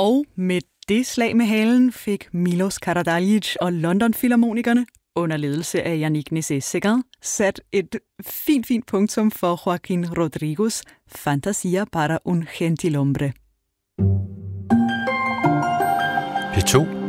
Og med det slag med halen fik Milos Karadzic og London Filharmonikerne under ledelse af Yannick Nézet-Séguin sat et fint punktum for Joaquín Rodrigos Fantasia para un gentilhombre. P2